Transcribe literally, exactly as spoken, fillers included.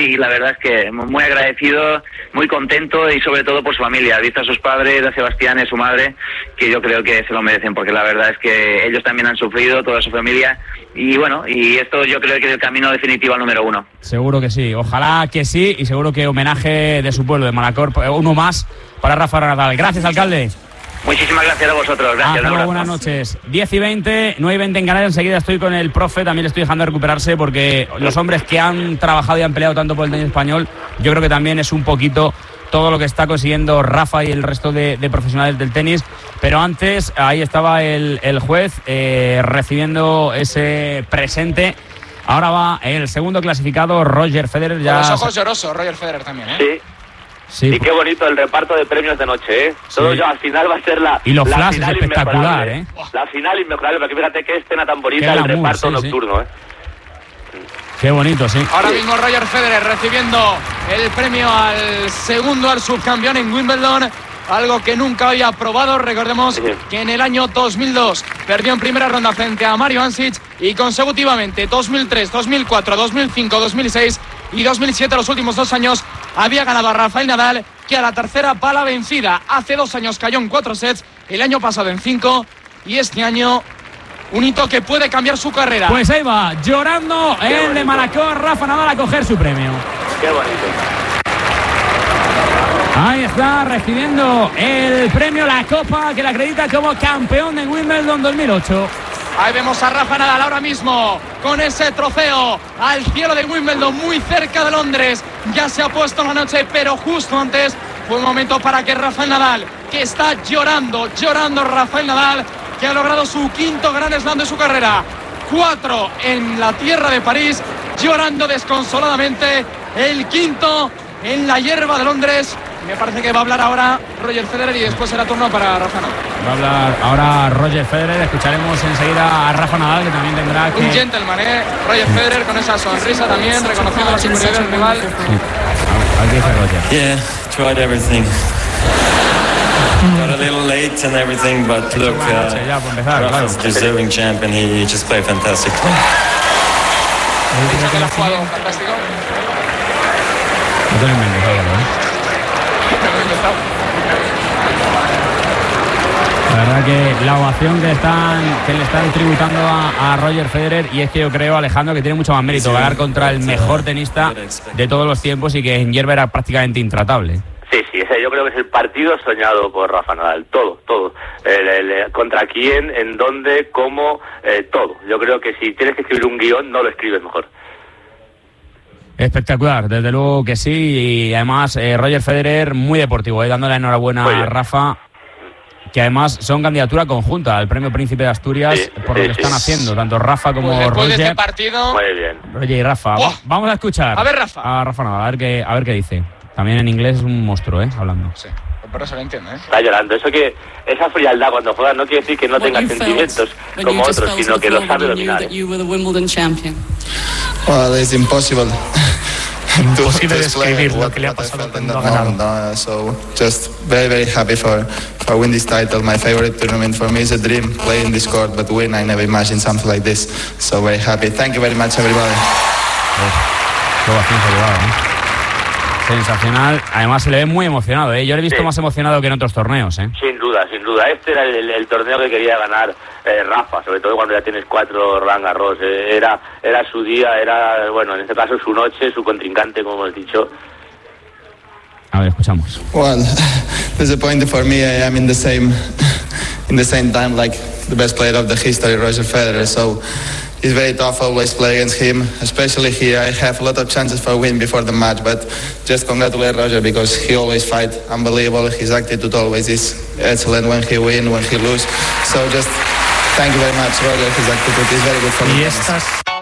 y la verdad es que muy agradecido, muy contento y sobre todo por su familia, visto a sus padres, a Sebastián y a su madre, que yo creo que se lo merecen, porque la verdad es que ellos también han sufrido, toda su familia, y bueno, y esto yo creo que es el camino definitivo al número uno. Seguro que sí, ojalá que sí, y seguro que homenaje de su pueblo, de Manacor, uno más para Rafa Nadal. Gracias, alcalde. Muchísimas gracias a vosotros, gracias. Hasta buenas noches. diez y veinte, nueve y veinte en Canarias. Enseguida estoy con el profe, también le estoy dejando recuperarse, porque los hombres que han trabajado y han peleado tanto por el tenis español, yo creo que también es un poquito todo lo que está consiguiendo Rafa y el resto de, de profesionales del tenis. Pero antes, ahí estaba el, el juez eh, recibiendo ese presente. Ahora va el segundo clasificado, Roger Federer. Ya... Con los ojos llorosos, Roger Federer también, ¿eh? Sí. Sí, y qué bonito el reparto de premios de noche, ¿eh? Todo sí. ya al final va a ser la y los la flashes final espectacular, ¿eh? La final inmejorable, porque fíjate qué escena tan bonita el reparto sí, nocturno, sí. ¿eh? Qué bonito, sí. Ahora mismo Roger Federer recibiendo el premio al segundo, al subcampeón en Wimbledon. Algo que nunca había probado. Recordemos sí. que en el año dos mil dos perdió en primera ronda frente a Mario Andžić y consecutivamente dos mil tres, dos mil cuatro, dos mil cinco, dos mil seis y dos mil siete, los últimos dos años, había ganado a Rafael Nadal, que a la tercera va la vencida. Hace dos años cayó en cuatro sets, el año pasado en cinco, y este año un hito que puede cambiar su carrera. Pues ahí va, llorando Qué el bonito. de Manacor, Rafa Nadal a coger su premio. Qué bonito. Ahí está, recibiendo el premio, la copa que le acredita como campeón de Wimbledon dos mil ocho. Ahí vemos a Rafa Nadal ahora mismo con ese trofeo al cielo de Wimbledon, muy cerca de Londres. Ya se ha puesto en la noche, pero justo antes fue un momento para que Rafael Nadal, que está llorando, llorando Rafael Nadal, que ha logrado su quinto Grand Slam de su carrera. Cuatro en la tierra de París, llorando desconsoladamente. El quinto en la hierba de Londres. Me parece que va a hablar ahora Roger Federer y después será turno para Rafa Nadal. Va a hablar ahora Roger Federer. Escucharemos enseguida a Rafa Nadal, que también tendrá que... Un gentleman, ¿eh? Roger Federer con esa sonrisa también, reconociendo la superioridad del rival. Sí. A ver qué dice Roger. Yeah, tried everything. Got a little late and everything, but look, uh, Rafa's deserving champion. He just played fantastic. Dicho que ha jugado fantástico. No te lo inventes, ¿eh? La verdad que la ovación que están que le están tributando a, a Roger Federer, y es que yo creo, Alejandro, que tiene mucho más mérito ganar contra el mejor tenista de todos los tiempos y que en hierba era prácticamente intratable. Sí, sí, ese yo creo que es el partido soñado por Rafa Nadal, todo, todo. El, el, contra quién, en dónde, cómo, eh, todo. Yo creo que si tienes que escribir un guión, no lo escribes mejor. Espectacular, desde luego que sí, y además eh, Roger Federer muy deportivo, eh, dándole enhorabuena a Rafa, que además son candidatura conjunta al Premio Príncipe de Asturias, sí, por sí, lo que sí. están haciendo, tanto Rafa como pues después Roger. De este partido... Muy bien. Roger y Rafa. Va, vamos a escuchar a ver, Rafa. a Rafa Nadal, a ver qué, a ver qué dice. También en inglés es un monstruo, ¿eh? Hablando. Sí, por eso lo entiendo, ¿eh? Está llorando. Eso que, esa frialdad cuando juega no quiere decir que no tenga sentimientos como otros, sino que lo sabe dominar. Well, it's impossible. Imposible describir lo que le ha pasado cuando ha ganado. No, so just very very happy for for win this title. My favorite tournament for me is a dream. Play in this court, but win, I never imagined something like this. So very happy. Thank you very much, everybody. Sensacional. Además se le ve muy emocionado, ¿eh? Yo le he visto sí. más emocionado que en otros torneos, ¿eh? Sin duda, sin duda. Este era el, el torneo que quería ganar eh, Rafa, sobre todo cuando ya tienes cuatro Roland Garros. Eh, era, era su día, era, bueno, en este caso su noche, su contrincante, como hemos dicho. A ver, escuchamos. Well, disappointing for me. I am in the same, in the same time like the best player of the history, Roger Federer. So. It's very tough always play against him, especially here. I have a lot of chances for a win before the match, but just congratulate Roger because he always fight unbelievable. His attitude always is excellent when he win, when he lose. So just thank you very much, Roger. His attitude is very good for me.